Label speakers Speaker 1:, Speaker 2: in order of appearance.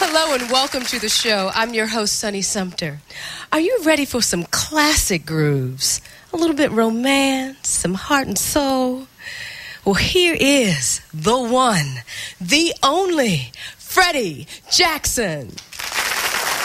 Speaker 1: Hello and welcome to the show. I'm your host, Sunny Sumter. Are you ready for some classic grooves? A little bit romance, some heart and soul? Well, here is the one, the only, Freddie Jackson.